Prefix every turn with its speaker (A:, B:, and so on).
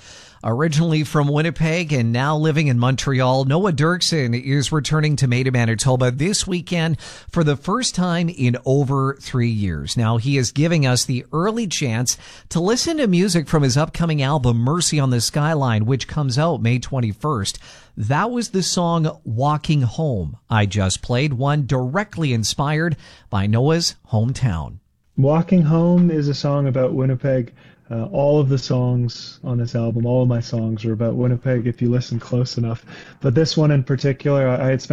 A: Originally from Winnipeg and now living in Montreal, Noah Derksen is returning to Maida, Manitoba this weekend for the first time in over 3 years. Now, he is giving us the early chance to listen to music from his upcoming album, Mercy on the Skyline, which comes out May 21st. That was the song Walking Home I just played, one directly inspired by Noah's hometown.
B: Walking Home is a song about Winnipeg. All of the songs on this album, all of my songs are about Winnipeg if you listen close enough. But this one in particular, I had spent